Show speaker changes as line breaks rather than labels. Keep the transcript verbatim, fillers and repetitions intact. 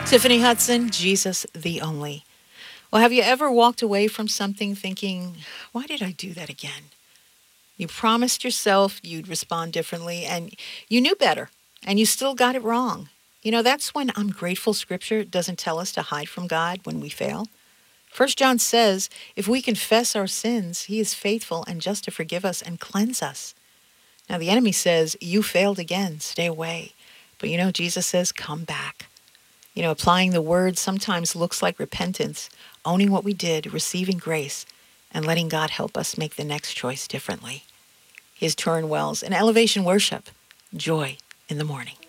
Tiffany Hudson, Jesus the Only. Well, have you ever walked away from something thinking, why did I do that again? You promised yourself you'd respond differently, and you knew better, and you still got it wrong. You know, that's when I'm grateful scripture doesn't tell us to hide from God when we fail. First John says, if we confess our sins, he is faithful and just to forgive us and cleanse us. Now, the enemy says, you failed again, stay away. But you know, Jesus says, come back. You know, applying the word sometimes looks like repentance, owning what we did, receiving grace, and letting God help us make the next choice differently. Here's Turin Wells in Elevation Worship, Joy in the Morning.